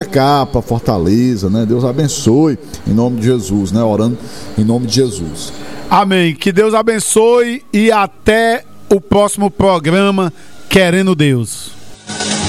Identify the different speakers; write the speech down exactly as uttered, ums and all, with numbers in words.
Speaker 1: cá, para Fortaleza, né? Deus abençoe em nome de Jesus, né? Orando em nome de Jesus.
Speaker 2: Amém. Que Deus abençoe e até o próximo programa, querendo Deus.